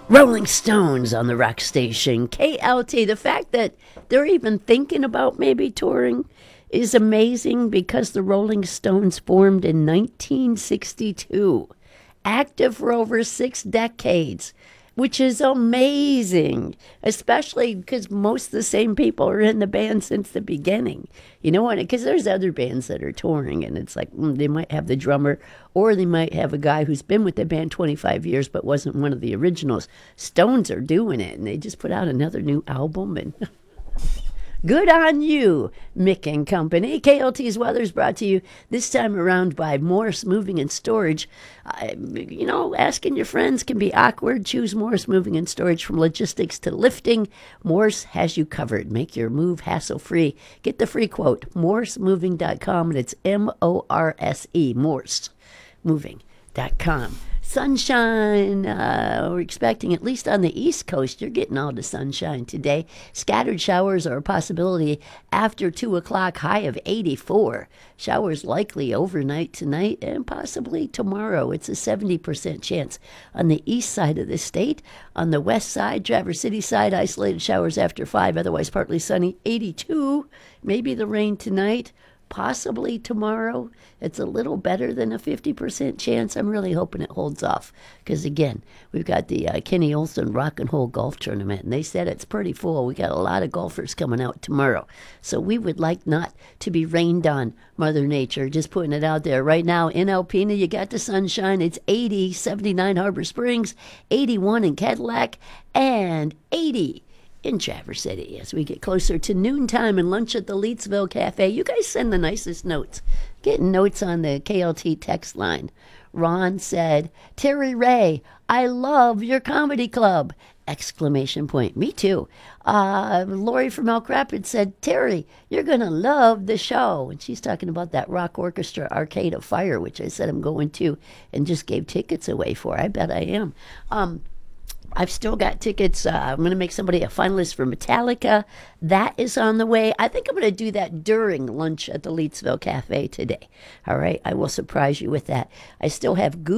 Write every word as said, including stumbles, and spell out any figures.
Rolling Stones on the rock station, K L T. The fact that they're even thinking about maybe touring is amazing because the Rolling Stones formed in nineteen sixty-two, active for over six decades, which is amazing, especially because most of the same people are in the band since the beginning. You know what? Because there's other bands that are touring, and it's like mm, they might have the drummer, or they might have a guy who's been with the band twenty-five years but wasn't one of the originals. Stones are doing it, and they just put out another new album, and good on you, Mick and Company. K L T's weather is brought to you this time around by Morse Moving and Storage. Uh, you know, asking your friends can be awkward. Choose Morse Moving and Storage. From logistics to lifting, Morse has you covered. Make your move hassle-free. Get the free quote, morse moving dot com, and it's M O R S E, morse moving dot com. Sunshine, uh, we're expecting, at least on the East Coast, you're getting all the sunshine today. Scattered showers are a possibility after two o'clock, high of eighty-four. Showers likely overnight tonight and possibly tomorrow. It's a seventy percent chance on the east side of the state. On the west side, Traverse City side, isolated showers after five, otherwise partly sunny, eighty-two. Maybe the rain tonight. Possibly tomorrow. It's a little better than a fifty percent chance. I'm really hoping it holds off because, again, we've got the uh, Kenny Olson Rock and Roll Golf Tournament, and they said it's pretty full. We got a lot of golfers coming out tomorrow. So we would like not to be rained on, Mother Nature. Just putting it out there. Right now in Alpena, you got the sunshine. It's eighty, seventy-nine Harbor Springs, eighty-one in Cadillac, and eighty in Traverse City. As we get closer to noontime and lunch at the Leetsville Cafe, you guys send the nicest notes. Getting notes on the K L T text line. Ron said, Terry Ray, I love your comedy club! Exclamation point. Me too. Uh, Lori from Elk Rapids said, Terry, you're going to love the show. And she's talking about that Rock Orchestra Arcade of Fire, which I said I'm going to and just gave tickets away for. I bet I am. Um, I've still got tickets. Uh, I'm going to make somebody a finalist for Metallica. That is on the way. I think I'm going to do that during lunch at the Leetsville Cafe today. All right. I will surprise you with that. I still have Goose.